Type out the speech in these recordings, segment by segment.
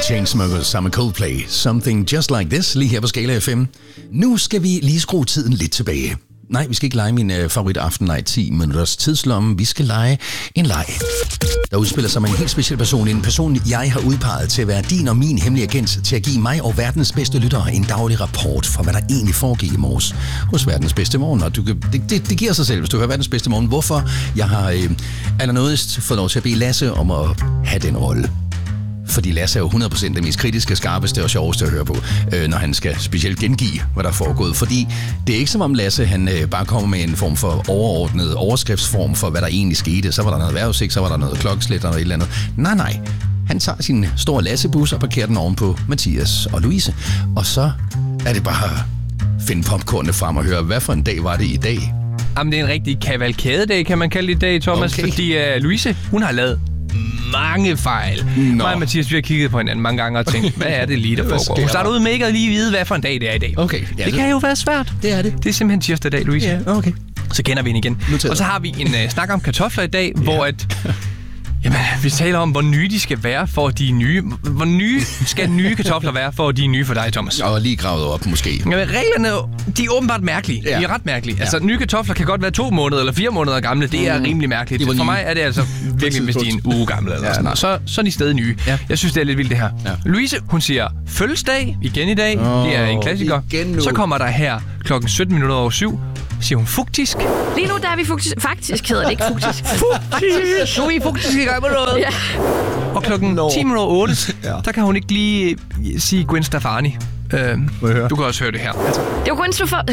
Chainsmokers sammen med Coldplay. Something Just Like This, lige her på Skala FM. Nu skal vi lige skrue tiden lidt tilbage. Nej, vi skal ikke lege min favorit aftenleg 10 minutters tidslomme. Vi skal lege en leg, der udspiller sig med en helt speciel person. En person, jeg har udpeget til at være din og min hemmelige agent, til at give mig og verdens bedste lyttere en daglig rapport for, hvad der egentlig foregik i morges hos verdens bedste morgen. Og det giver sig selv, hvis du hører verdens bedste morgen, hvorfor jeg har allernådigst fået lov til at bede Lasse om at have den rolle. Fordi Lasse er jo 100% det mest kritiske, skarpeste og sjoveste at høre på, når han skal specielt gengive, hvad der er foregået. Fordi det er ikke som om Lasse, han bare kommer med en form for overordnet overskriftsform for, hvad der egentlig skete. Så var der noget vejrudsigt, så var der noget klokkeslæt og et eller andet. Nej. Han tager sin store Lasse-bus og parkerer den ovenpå Mathias og Louise. Og så er det bare at finde popcornene frem og høre, hvad for en dag var det i dag. Jamen, det er en rigtig kavalkadedag, kan man kalde det i dag, Thomas. Okay. Fordi Louise, hun har lavet mange fejl. Mig og Mathias, vi har kigget på hinanden mange gange og tænkt, hvad er det lige, der foregår? Hun starter ud med ikke at lige vide, hvad for en dag det er i dag. Okay. Ja, det kan jo være svært. Det er det. Det er simpelthen tirsdag dag, Louise. Ja, okay. Så kender vi hende igen. Noteret. Og så har vi en snak om kartofler i dag, hvor at... Jamen, vi taler om, hvor nye de skal være for de nye. Hvor nye skal nye kartofler være for de nye for dig, Thomas? Og lige gravet op, måske. Jamen, reglerne, de er åbenbart mærkelige. Ja. De er ret mærkelige. Ja. Altså, nye kartofler kan godt være 2 måneder eller 4 måneder gamle. Det er rimelig mærkeligt. For mig er det altså virkelig, hvis de er en uge gamle eller sådan noget. Så er de stadig nye. Ja. Jeg synes, det er lidt vildt, det her. Ja. Louise, hun siger fødselsdag igen i dag. Det er en klassiker. Så kommer der her klokken 7:17, siger hun fugtisk. Lige nu, der er vi faktisk hedder det ikke fugtisk. Nu er vi fugtisk i gang med noget. Ja. Og klokken 10:08, der kan hun ikke lige sige Gwen Stefani. Du kan også høre det her. Det var Gwen Stefani.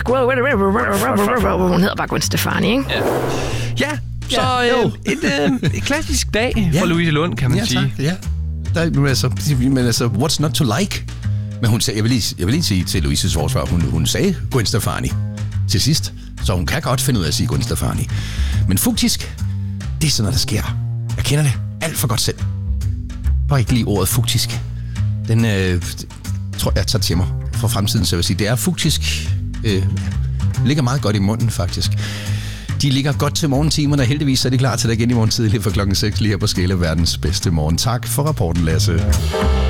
Hun hedder bare Gwen Stefani, ikke? Ja, så et klassisk dag for Louise Lund, kan man sige. Ja, men altså, what's not to like? Men hun sagde, jeg vil lige sige til Louises forsvar, hun sagde Gwen Stefani til sidst, så hun kan godt finde ud af at sige Gwen Stefani. Men fugtisk, det er sådan noget, der sker. Jeg kender det alt for godt selv. Bare ikke lige ordet fugtisk. Den tror jeg tager til mig for fremtiden, så jeg vil sige, det er fugtisk. Ligger meget godt i munden, faktisk. De ligger godt til morgentimer, og heldigvis er de klar til dig igen i morgen tidlig fra klokken 6 lige her på Skala verdens bedste morgen. Tak for rapporten, Lasse.